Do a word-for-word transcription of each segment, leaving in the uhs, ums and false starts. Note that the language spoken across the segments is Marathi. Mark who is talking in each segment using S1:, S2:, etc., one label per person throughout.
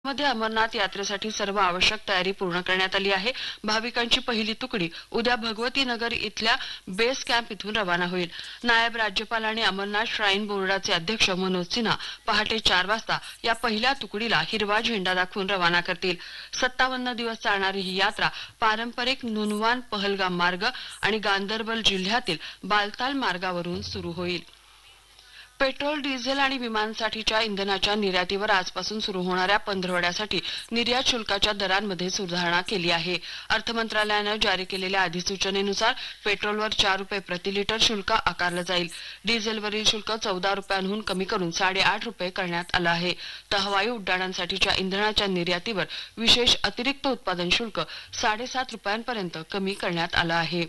S1: मध्ये अमरनाथ यात्रेसाठी सर्व आवश्यक तयारी पूर्ण करण्यात आली आहे। भाविकांची पहिली तुकडी उद्या भगवती नगर इथल्या बेस कॅम्प इथून रवाना होईल। नायब राज्यपाल आणि अमरनाथ श्राईन बोर्डाचे अध्यक्ष मनोज सिन्हा पहाटे चार वाजता या पहिल्या तुकडीला हिरवा झेंडा दाखवून रवाना करतील। सत्तावन्न दिवस चालणारी ही यात्रा पारंपरिक नुनवान पहलगाम मार्ग आणि गांदरबल जिल्ह्यातील बालताल मार्गावरून सुरू होईल। पेट्रोल, डिझेल आणि विमानासाठीच्या इंधनाच्या निर्यातीवर आजपासून सुरू होणाऱ्या पंधरवड्यासाठी निर्यात शुल्काच्या दरांमध्ये सुधारणा केली आहे। अर्थ मंत्रालयाने जारी केलेल्या अधिसूचनेनुसार पेट्रोलवर चार रुपये प्रति लिटर शुल्क आकारलं जाईल। डिझेलवरील शुल्क चौदा रुपयांहून कमी करून साडेआठ रुपये करण्यात आलं आहे। तर हवाई उड्डाणांसाठीच्या इंधनाच्या निर्यातीवर विशेष अतिरिक्त उत्पादन शुल्क साडेसात रुपयांपर्यंत कमी करण्यात आलं आहे।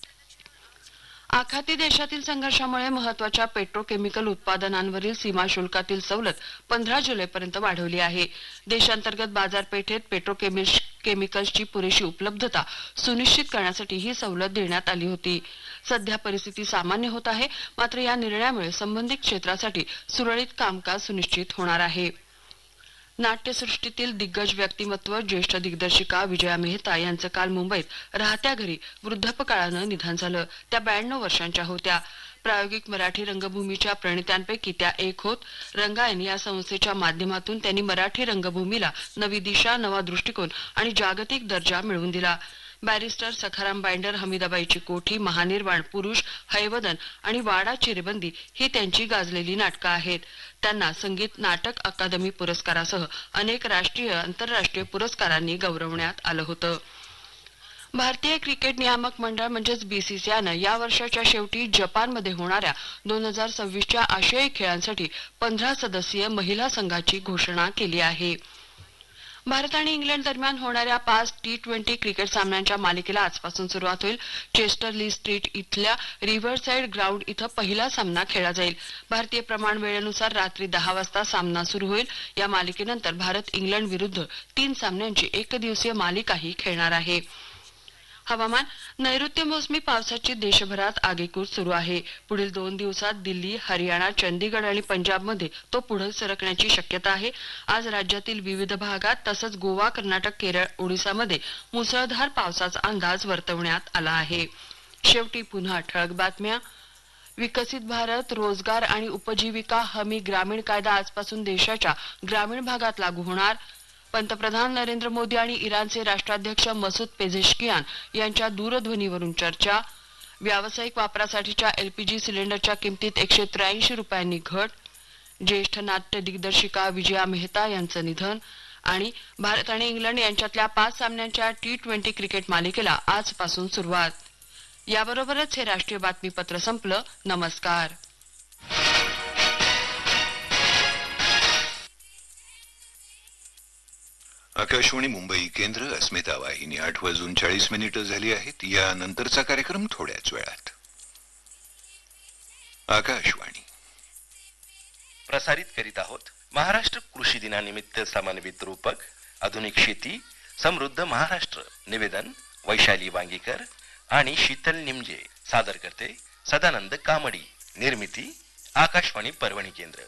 S1: आखाती देशातील संघर्षामुळे महत्वाच्या पेट्रोकेमिकल उत्पादनांवरील सीमा शुल्कातील सवलत पंधरा जुलैपर्यंत वाढवली आहे। देशांतर्गत बाजारपेठेत पेट्रोकेमिकल्सची पुरेशी उपलब्धता सुनिश्चित करण्यासाठी ही सवलत देण्यात आली होती। सध्या परिस्थिती सामान्य होत आहे, मात्र या निर्णयामुळे संबंधित क्षेत्रासाठी सुरळीत कामकाज सुनिश्चित होणार आहे। नाट्यसृष्टीतील दिग्गज व्यक्तिमत्व ज्येष्ठ दिग्दर्शिका विजया मेहता यांचं काल मुंबईत राहत्या घरी वृद्धापकाळानं निधन झालं। त्या ब्याण्णव वर्षांच्या होत्या। प्रायोगिक मराठी रंगभूमीच्या प्रणेत्यांपैकी त्या एक होत। रंगायन या संस्थेच्या माध्यमातून त्यांनी मराठी रंगभूमीला नवी दिशा, नवा दृष्टिकोन आणि जागतिक दर्जा मिळवून दिला। बॅरिस्टर सखाराम बाइंडर, हमीदाबाईची कोठी, महानिर्वाण, पुरुष, हैवदन आणि वाडा चिरेबंदी ही त्यांची गाजलेली नाटकं आहेत। त्यांना संगीत नाटक अकादमी पुरस्कारासह अनेक राष्ट्रीय आंतरराष्ट्रीय पुरस्कारांनी गौरवण्यात आलं होतं। भारतीय क्रिकेट नियामक मंडळ म्हणजेच बीसीसीआयनं या वर्षाच्या शेवटी जपानमध्ये होणाऱ्या दोन हजार सव्वीसच्या आशियाई खेळांसाठी पंधरा सदस्यीय महिला संघाची घोषणा केली आहे। भारत आणि इंग्लंड दरम्यान होणाऱ्या पाच टी ट्वेंटी क्रिकेट सामन्यांच्या मालिकेला आजपासून सुरुवात होईल। चेस्टर ली स्ट्रीट इथल्या रिव्हरसाइड ग्राउंड इथं पहिला सामना खेळला जाईल। भारतीय प्रमाण वेळेनुसार रात्री दहा वाजता सामना सुरू होईल। या मालिकेनंतर भारत इंग्लंड विरुद्ध तीन सामन्यांची एकदिवसीय मालिकाही खेळणार आहे। हवामान, नैऋत्य मोसमी पावसाची देशभरात आगेकूच सुरू आहे। पुढील दोन दिवसात दिल्ली, हरियाणा, चंदीगड आणि पंजाबमध्ये तो पुढे सरकण्याची शक्यता आहे। आज राज्यातील विविध भागात तसंच गोवा, कर्नाटक, केरळ, ओडिसामध्ये मुसळधार पावसाचा अंदाज वर्तवण्यात आला आहे। शेवटी पुन्हा ठळक बातम्या। विकसित भारत, रोजगार आणि उपजीविका हमी ग्रामीण कायदा आजपासून देशाच्या ग्रामीण भागात लागू होणार। पंतप्रधान नरेंद्र मोदी आणि इराणचे राष्ट्राध्यक्ष मसूद पेझेशकियान यांच्या दूरध्वनीवरून चर्चा। व्यावसायिक वापरासाठीच्या एलपीजी सिलेंडरच्या किमतीत एकशे त्र्याऐंशी रुपयांनी घट। ज्येष्ठ नाट्य दिग्दर्शिका विजया मेहता यांचं निधन। आणि भारत आणि इंग्लंड यांच्यातल्या पाच सामन्यांच्या टी ट्वेंटी क्रिकेट मालिकेला आजपासून सुरुवात। याबरोबरच हे राष्ट्रीय बातमीपत्र संपलं। नमस्कार।
S2: आकाशवाणी मुंबई केंद्र, अस्मिता वाहिनी, आठ वाजून चाळीस मिनिटं झाली आहेत। या नंतरचा कार्यक्रम थोड्याच वेळात आकाशवाणी
S3: प्रसारित करीत आहोत। महाराष्ट्र कृषी दिनानिमित्त समन्वित रूपक आधुनिक शेती समृद्ध महाराष्ट्र। निवेदन वैशाली वांगीकर आणि शीतल निमजे। सादर करते सदानंद कामडी। निर्मिती आकाशवाणी परभणी केंद्र।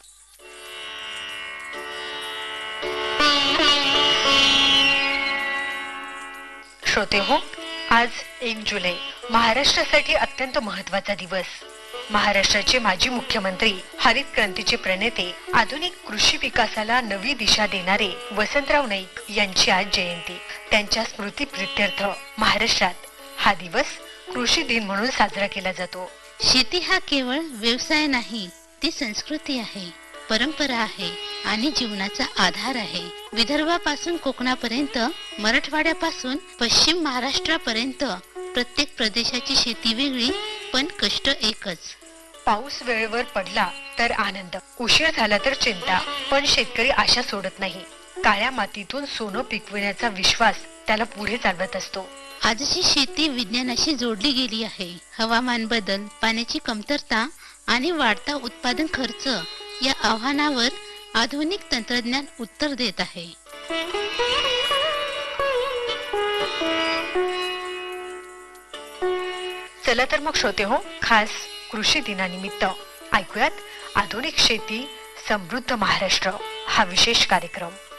S4: श्रोते हो, आज एक जुलै महाराष्ट्रासाठी अत्यंत महत्वाचा दिवस। महाराष्ट्राचे माजी मुख्यमंत्री, हरित क्रांतीचे प्रणेते, आधुनिक कृषी विकासाला नवी दिशा देणारे वसंतराव नाईक यांची आज जयंती। त्यांच्या स्मृती प्रित्यर्थ महाराष्ट्रात हा दिवस कृषी दिन म्हणून साजरा केला जातो।
S5: शेती हा केवळ व्यवसाय नाही, ती संस्कृती आहे, परंपरा आहे आणि जीवनाचा आधार आहे। विदर्भापासून कोकणापर्यंत, मराठवाड्यापासून पश्चिम महाराष्ट्रापर्यंत प्रत्येक प्रदेशाची शेती वेगळी, पण कष्ट एकच।
S4: पाऊस वेळेवर पडला तर आनंद, उशीर झाला तर चिंता, पण शेतकरी आशा सोडत नाही। काळ्या मातीतून सोनं पिकविण्याचा विश्वास त्याला पुढे चालवत असतो।
S5: आजची शेती विज्ञानाशी जोडली गेली आहे। हवामान बदल, पाण्याची कमतरता आणि वाढता उत्पादन खर्च या आव्हानावर आधुनिक तंत्रज्ञान उत्तर देत आहे।
S4: चला तर मग श्रोते हो, खास कृषी दिनानिमित्त ऐकूयात आधुनिक शेती समृद्ध महाराष्ट्र हा विशेष कार्यक्रम।